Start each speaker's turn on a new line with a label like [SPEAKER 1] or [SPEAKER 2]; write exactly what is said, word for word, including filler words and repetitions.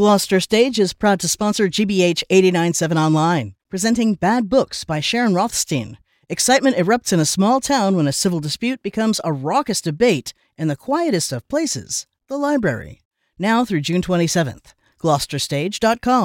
[SPEAKER 1] Gloucester Stage is proud to sponsor G B H eighty-nine point seven Online, presenting Bad Books by Sharon Rothstein. Excitement erupts in a small town when a civil dispute becomes a raucous debate in the quietest of places, the library. Now through June twenty-seventh. Gloucester Stage dot com